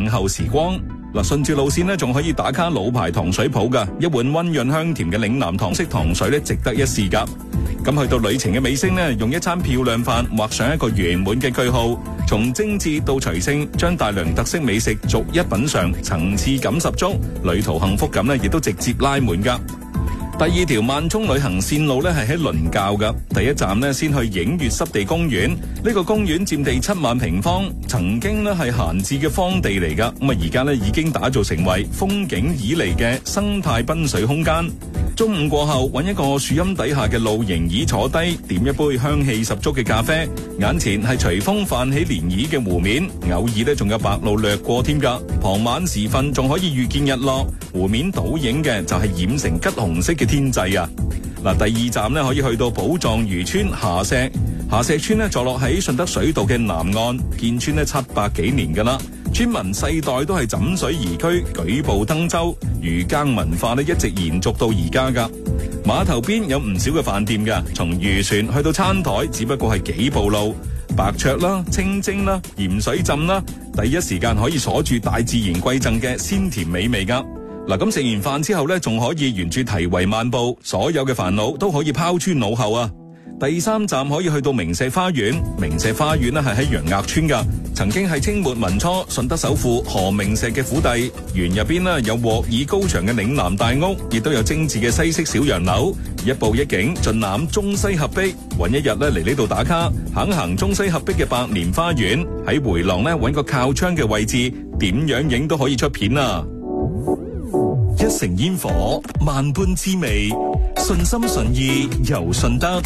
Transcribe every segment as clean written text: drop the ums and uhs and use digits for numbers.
靜候時光。嗱，順住路線呢，仲可以打卡老牌糖水鋪噶，一碗溫潤香甜嘅嶺南糖式糖水呢，值得一試噶。咁去到旅程嘅尾聲呢，用一餐漂亮飯畫上一個圓滿嘅句號。從精緻到隨性，將大良特色美食逐一品嘗，層次感十足，旅途幸福感呢亦都直接拉滿噶。第二條慢涌旅行線路呢係喺倫教噶，第一站呢先去映月濕地公園。呢個公園佔地7萬平方，曾經呢係閒置嘅荒地嚟噶，咁啊而家呢已經打造成為風景旖旎嘅生態濱水空間。中午過後，揾一個樹蔭底下嘅露營椅坐低，點一杯香氣十足嘅咖啡，眼前係隨風泛起漣漪嘅湖面，偶爾呢仲有白鷺掠過添噶。傍晚時分仲可以預見日落，湖面倒影嘅就係染成橘紅色嘅天際啊！嗱，第二站呢可以去到寶藏漁村下石。下石村呢坐落喺順德水道嘅南岸，建村呢700幾年噶啦。村民世代都係枕水而居，舉步登舟，漁耕文化呢一直延續到而家噶。碼頭邊有唔少嘅飯店噶，從漁船去到餐台只不過係幾步路。白灼啦、清蒸啦、鹽水浸啦，第一時間可以鎖住大自然饋贈嘅鮮甜美味噶。嗱，咁食完飯之後呢，仲可以沿住堤圍漫步，所有嘅煩惱都可以拋諸腦後啊！第三站可以去到明石花園。明石花園呢係喺楊額村噶，曾經係清末民初順德首富何明石嘅府邸。園入邊呢有鑊耳高牆嘅嶺南大屋，亦都有精緻嘅西式小洋樓，一步一景盡覽中西合璧。搵一日呢嚟呢度打卡，行中西合璧嘅百年花園，喺回廊呢搵個靠窗嘅位置，點樣影都可以出片啊！一城煙火，萬般滋味，順心順意遊順德。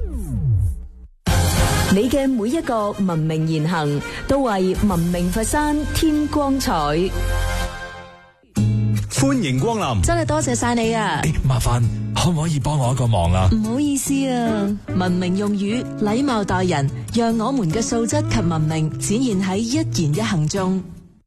你嘅每一個文明言行，都為文明佛山添光彩。 歡迎光臨， 真係多謝晒你啊！ 麻煩可唔可以幫我一個忙啊？ 唔好意思啊，文明用語，禮貌待人，讓我們嘅素質及文明展現喺一言一行中。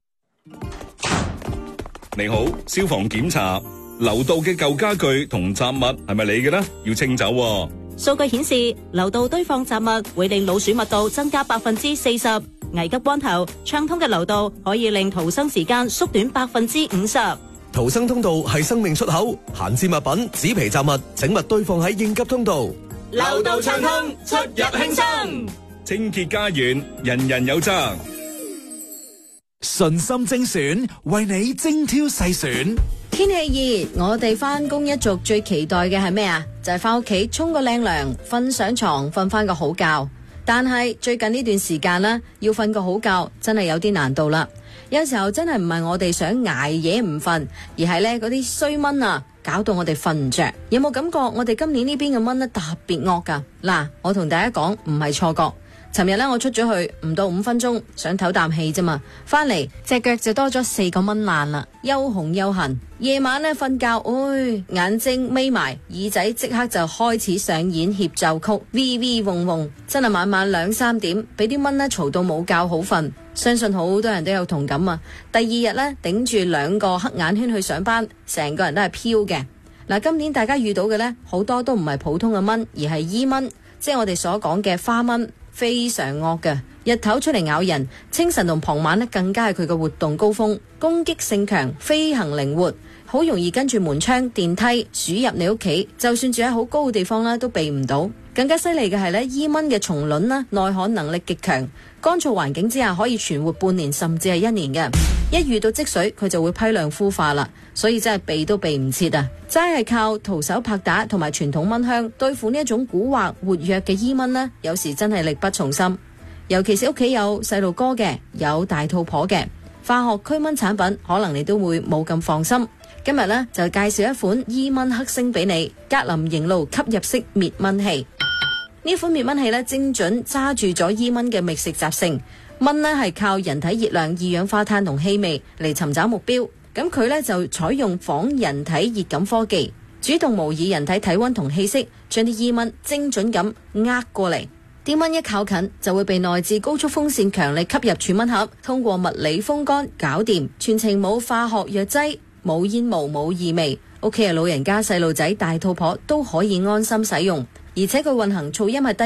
你好，消防檢查，樓道嘅舊家具同雜物係咪你嘅呢？要清走喎。 數據顯示，樓道堆放雜物會令老鼠密度增加40%。危急關頭，暢通嘅樓道可以令逃生時間縮短50%。 逃生通道係生命出口，閒置物品、紙皮雜物整勿堆放喺應急通道。 樓道暢通，出入輕鬆。 清潔家園，人人有責。 順心精選，為你精挑細選。 天氣熱，我哋翻工一族最期待嘅係咩啊？就係翻屋企沖個靚涼，瞓上床，瞓翻個好覺。但係最近呢段時間呢，要瞓個好覺真係有啲難度啦。有時候真係唔係我哋想捱夜唔瞓，而係呢嗰啲衰蚊啊，搞到我哋瞓唔着。有冇感覺我哋今年呢邊嘅蚊呢特別惡噶？嗱，我同大家講唔係錯覺。尋日呢，我出咗去唔到5分鐘，想唞啖氣啫嘛，翻嚟隻腳就多咗4個蚊爛啦，又紅又痕。夜晚呢瞓覺，眼睛眯埋，耳仔即刻就開始上演協奏曲 ，V V 嗡嗡，真係晚晚2、3點，俾啲蚊呢嘈到冇覺好瞓。相信好多人都有同感啊！第二日呢，頂住2個黑眼圈去上班，成個人都係飄嘅。嗱，今年大家遇到嘅呢，好多都唔係普通嘅蚊，而係伊蚊，即係我哋所講嘅花蚊。非常惡嘅，日頭出嚟咬人，清晨同傍晚呢更加係佢嘅活動高峰，攻擊性強，飛行靈活，好容易跟住門窗、電梯鼠入你屋企，就算住喺好高嘅地方呢都避唔到。更加犀利嘅係呢，伊蚊嘅蟲卵呢耐旱能力極強，乾燥環境之下可以存活半年甚至係1年嘅。一遇到積水，佢就會批量孵化啦，所以真係避都避唔切啊！齋係靠徒手拍打同埋傳統蚊香對付呢一種蠱惑活躍嘅伊蚊呢，有時真係力不從心。尤其是屋企有細路哥嘅，有大肚婆嘅，化學驅蚊產品可能你都會冇咁放心。今日呢，就介紹一款伊蚊克星俾你，格林凝露吸入式滅蚊器。呢款滅蚊器呢，精準揸住咗伊蚊嘅覓食習性。蚊呢係靠人體熱量、二氧化碳同氣味嚟尋找目標，咁佢呢就採用仿人體熱感科技，主動模擬人體體溫同氣息，將啲伊蚊精準咁呃過嚟。啲蚊一靠近就會被內置高速風扇強力吸入儲蚊盒，通過物理風乾搞掂，全程冇化學藥劑，冇煙霧，冇異味，屋企嘅老人家、細路仔、大肚婆都可以安心使用，而且佢運行噪音係低。